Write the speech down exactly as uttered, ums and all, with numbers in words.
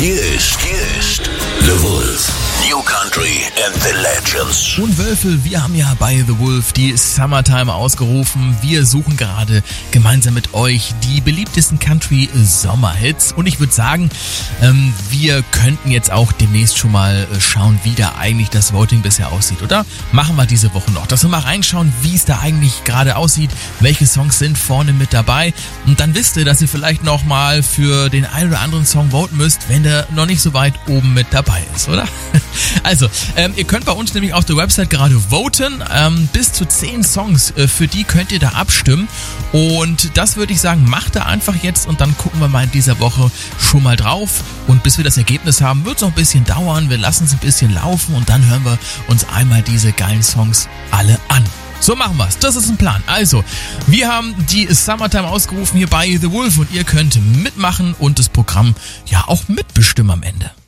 Hier ist, hier ist The Wolf. New Country and the Legends. Und Wölfe, wir haben ja bei The Wolf die Summertime ausgerufen. Wir suchen gerade gemeinsam mit euch die beliebtesten Country-Sommerhits. Und ich würde sagen, ähm, wir könnten jetzt auch demnächst schon mal schauen, wie da eigentlich das Voting bisher aussieht, oder? Machen wir diese Woche noch, dass wir mal reinschauen, wie es da eigentlich gerade aussieht, welche Songs sind vorne mit dabei. Und dann wisst ihr, dass ihr vielleicht noch mal für den einen oder anderen Song voten müsst, wenn der noch nicht so weit oben mit dabei ist, oder? Also, ähm, ihr könnt bei uns nämlich auf der Website gerade voten. Ähm, bis zu zehn Songs, äh, für die könnt ihr da abstimmen. Und das würde ich sagen, macht da einfach jetzt und dann gucken wir mal in dieser Woche schon mal drauf. Und bis wir das Ergebnis haben, wird es noch ein bisschen dauern. Wir lassen es ein bisschen laufen und dann hören wir uns einmal diese geilen Songs alle an. So machen wir's. Das ist ein Plan. Also, wir haben die Summertime ausgerufen hier bei The Wolf und ihr könnt mitmachen und das Programm ja auch mitbestimmen am Ende.